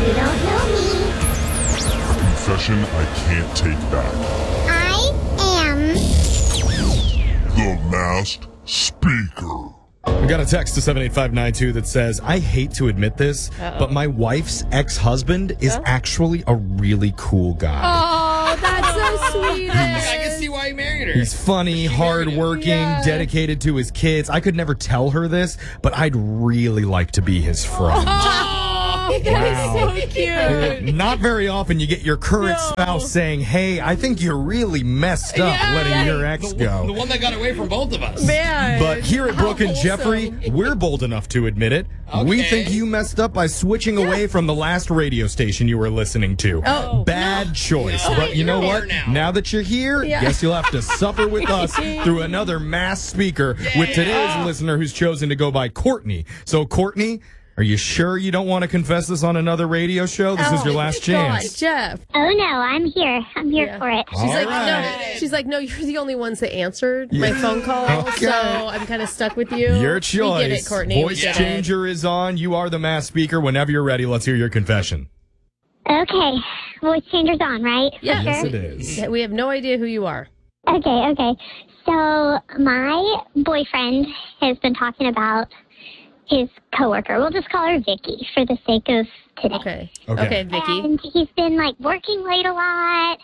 You don't know me. Confession I can't take back. I am The Masked Speaker. We got a text to 78592 that says, I hate to admit this, but my wife's ex-husband is actually a really cool guy. Oh, that's so sweet. I can see why you married her. He's funny, hardworking, dedicated to his kids. I could never tell her this, but I'd really like to be his friend. That is so cute. Not very often you get your current spouse saying, hey, I think you're really messed up letting your ex go. The one that got away from both of us. Man. But here at Brooke and Jeffrey, we're bold enough to admit it. We think you messed up by switching away from the last radio station you were listening to. Bad choice. But you know what? Now that you're here, guess you'll have to suffer with us through another mass speaker with today's listener who's chosen to go by Courtney. So, Courtney, are you sure you don't want to confess this on another radio show? This is your last chance. God, Jeff. Oh no, I'm here. I'm here for it. She's like, no, you're the only ones that answered my phone call, Okay. so I'm kind of stuck with you. Your choice. We get it, Courtney. Voice changer is on. You are the mass speaker. Whenever you're ready, let's hear your confession. Okay, voice changer's on, right? Yeah. Yes, it is. We have no idea who you are. Okay. So my boyfriend has been talking about his coworker. We'll just call her Vicky for the sake of today. Okay, Vicky. And he's been like working late a lot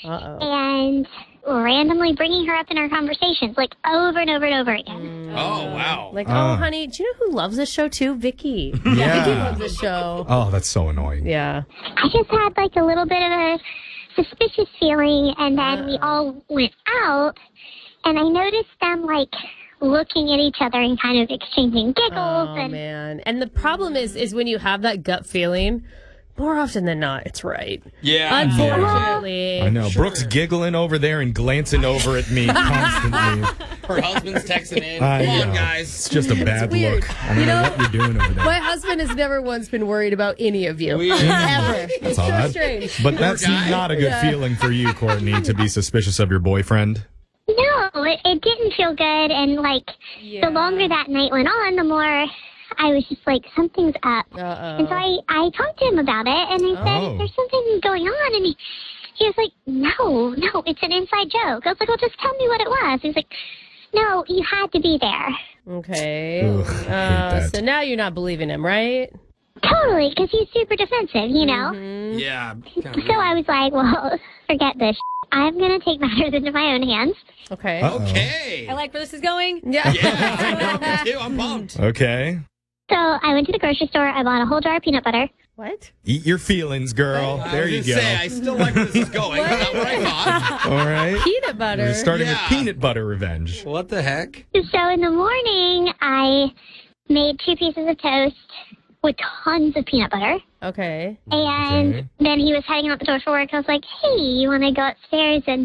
and randomly bringing her up in our conversations, like over and over and over again. Oh, wow. Like, honey, do you know who loves this show too? Vicky. Yeah. Vicky loves this show. Oh, that's so annoying. Yeah. I just had like a little bit of a suspicious feeling, and then we all went out, and I noticed them like looking at each other and kind of exchanging giggles. Oh, man. And the problem is when you have that gut feeling, more often than not, it's right. Yeah. Unfortunately. I know. Brooke's giggling over there and glancing over at me constantly. Her husband's texting in. I Come on, know. guys. It's just a bad weird. look. I don't know what you're doing over there. My husband has never once been worried about any of you. Weird. Ever. It's so odd. strange. But that's not a good feeling for you, Courtney, to be suspicious of your boyfriend. No, it didn't feel good, and like the longer that night went on, the more I was just like, something's up. And so I talked to him about it, and I said, there's something going on, and he was like, no, it's an inside joke. I was like, well, just tell me what it was. He's like, no, you had to be there. Okay. Ugh, I hate that. So now you're not believing him, right? Totally, because he's super defensive, you know? Yeah. So I was like, well, forget this. I'm going to take matters into my own hands. Okay. Okay. I like where this is going. Yeah. Yeah. Me too. I'm pumped. Okay. So I went to the grocery store. I bought a whole jar of peanut butter. What? Eat your feelings, girl. There you go. I still like where this is going. Not what I thought. All right. Peanut butter. We're starting with Yeah. peanut butter revenge. What the heck? So in the morning, I made 2 pieces of toast with tons of peanut butter. Okay. And then he was heading out the door for work. I was like, hey, you want to go upstairs and,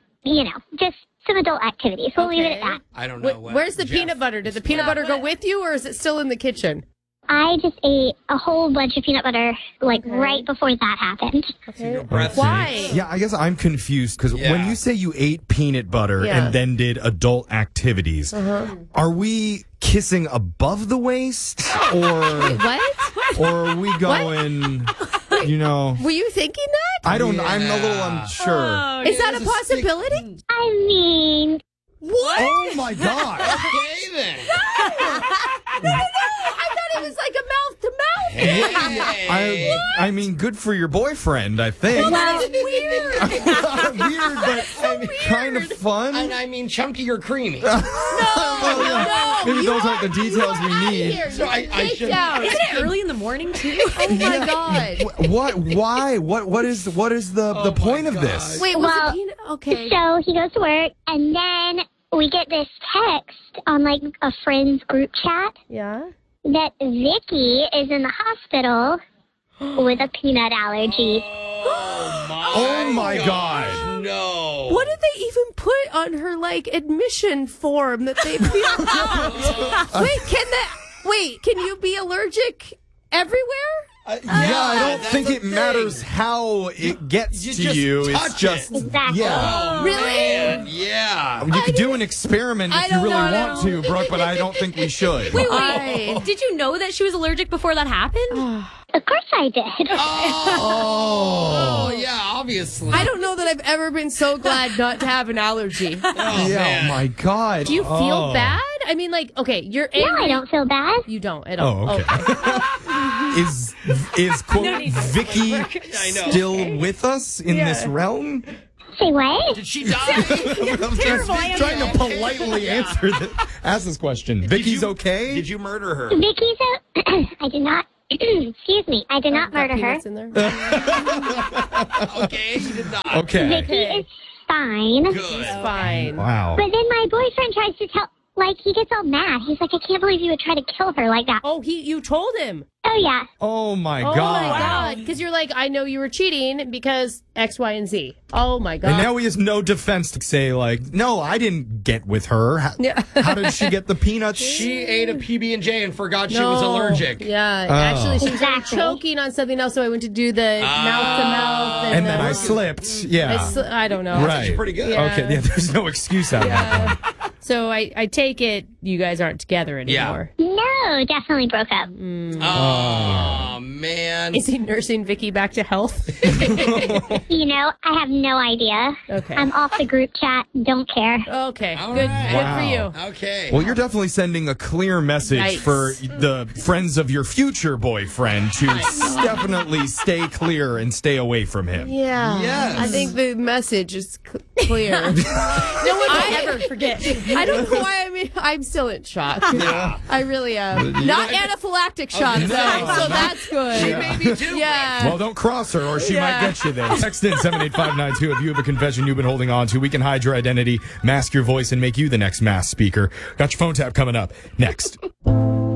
just some adult activities. We'll leave it at that. I don't know. Where's the peanut butter? Did the peanut butter go with you, or is it still in the kitchen? I just ate a whole bunch of peanut butter, right before that happened. Okay. breath Why? Yeah, I guess I'm confused because when you say you ate peanut butter and then did adult activities, are we kissing above the waist or What? or are we going, Were you thinking that? I don't know. I'm a little unsure. Is that a possibility? I mean, What? Oh my God. Okay, then. I thought it was like a mouth to mouth. Hey. I mean, good for your boyfriend, I think. That's weird. Weird, but kind of fun. And I mean, chunky or creamy. Maybe those aren't the details we need. So I should. Down. Isn't it early in the morning too? Oh my God. What? Why? What is the point of this? Wait, was Well, it peanut? Okay. so he goes to work, and then we get this text on, a friend's group chat Yeah. that Vicky is in the hospital with a peanut allergy. Oh my God. No. What did they even put on her admission form that they filled out? Wait, can you be allergic everywhere? Yeah, I don't think it matters how it gets You to just you. It's touch just it. Exactly. yeah. Oh, Really? man. Yeah. You could do an experiment I if you don't really know. want to, Brooke, but I don't think we should. Wait. Did you know that she was allergic before that happened? Of course I I did. Oh, yeah, obviously. I don't know that I've ever been so glad not to have an allergy. Oh my God. Do you feel bad? I mean, like, okay, you're angry. No, I don't feel bad. You don't at all. Oh, okay. Is quote Vicky still with us in this realm? Say what? Did she die? I'm trying to politely ask this question. Vicky's okay? Did you murder her? Vicky's I did not. Excuse me. I did not murder her. In there? Okay, you did not. Okay. Vicky is fine. Good. It's fine. Wow. But then my boyfriend tries to tell. Like, he gets all mad. He's like, I can't believe you would try to kill her like that. Oh, you told him. Oh, yeah. Oh my Oh God. my God. Because you're like, I know you were cheating because X, Y, and Z. Oh my God. And now he has no defense to say, like, no, I didn't get with her. How did she get the peanuts? She ate a PB&J and forgot she was allergic. Yeah, actually, she was choking on something else, so I went to do the mouth to mouth. And then I slipped. Yeah. I don't know. Right. Pretty good. Yeah. Okay, yeah, there's no excuse out of that. So I take it you guys aren't together anymore. No, definitely broke up. Oh, man. Is he nursing Vicky back to health? You know, I have no idea. Okay. I'm off the group chat. Don't care. Okay. All Good. right. Good for you. Okay. Well, you're definitely sending a clear message Yikes. for the friends of your future boyfriend to definitely stay clear and stay away from him. Yeah. Yes. I think the message is clear. No one will ever forget. I don't know why I'm still in shock. Yeah. I really am. Not anaphylactic shock, though, so that's good. She may be too. Yeah. Well, don't cross her or she might get you there. Text in 78592 if you have a confession you've been holding on to. We can hide your identity, mask your voice, and make you the next mass speaker. Got your phone tap coming up next.